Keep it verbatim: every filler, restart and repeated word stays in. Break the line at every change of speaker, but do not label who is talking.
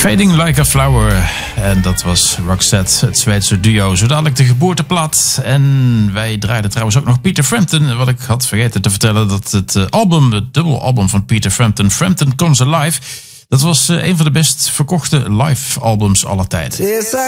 Fading Like a Flower. En dat was Roxette, het Zweedse duo. Zo dadelijk de geboorteplaat. En wij draaiden trouwens ook nog Peter Frampton. Wat ik had vergeten te vertellen. Dat het album, het dubbelalbum van Peter Frampton, Frampton Comes Alive. Dat was een van de best verkochte live albums aller tijd.